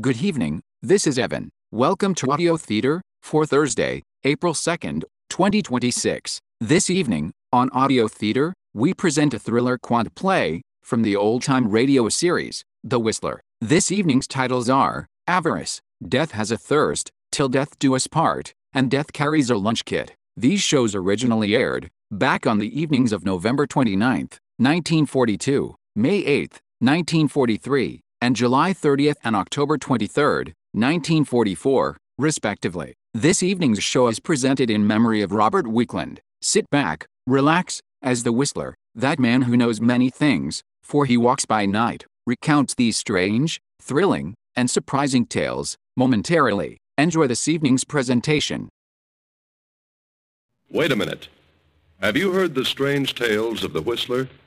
Good evening, this is Evan. Welcome to Audio Theater for Thursday, April 2nd, 2026. This evening, on Audio Theater, we present a thriller quant play from the old-time radio series, The Whistler. This evening's titles are Avarice, Death Has a Thirst, Till Death Do Us Part, and Death Carries a Lunch Kit. These shows originally aired back on the evenings of November 29th, 1942, May 8th, 1943, and July 30th and October 23rd, 1944, respectively. This evening's show is presented in memory of Robert Weekland. Sit back, relax, as the Whistler, that man who knows many things, for he walks by night, recounts these strange, thrilling, and surprising tales, momentarily. Enjoy this evening's presentation. Wait a minute. Have you heard the strange tales of the Whistler?